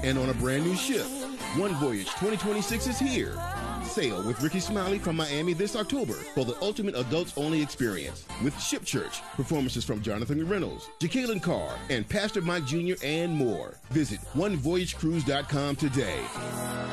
and on a brand new ship. One Voyage 2026 is here. Sail with Ricky Smiley from Miami this October for the ultimate adults-only experience with Ship Church, performances from Jonathan Reynolds, Jacqueline Carr, and Pastor Mike Jr. and more. Visit onevoyagecruise.com today.